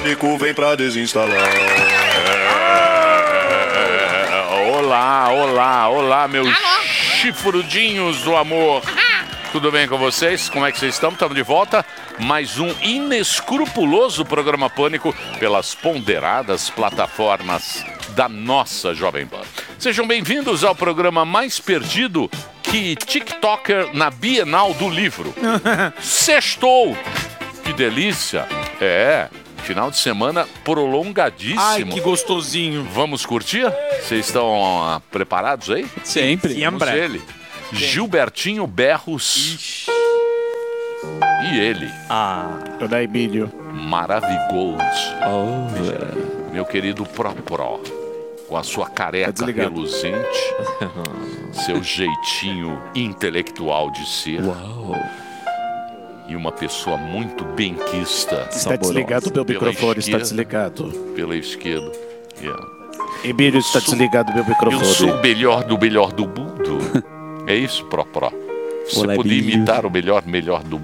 Pânico vem pra desinstalar. Olá, meus chifrudinhos do amor. Tudo bem com vocês? Como é que vocês estão? Estamos de volta. Mais um inescrupuloso programa Pânico pelas ponderadas plataformas da nossa Jovem Pan. Sejam bem-vindos ao programa mais perdido que TikToker na Bienal do Livro. Sextou! Que delícia! Final de semana prolongadíssimo. Ai, que gostosinho. Vamos curtir? Vocês estão preparados aí? Sempre. Vamos ele. Gilbertinho Berros. E ele. Toda Emílio. Maravigold. Meu querido Pro. Com a sua careca reluzente. Seu jeitinho intelectual de ser. Uau. E uma pessoa muito benquista. Está desligado meu microfone, está desligado. Pela esquerda. Emílio, está desligado meu microfone. Eu sou o melhor do mundo. É isso, Pro. Você podia imitar o melhor do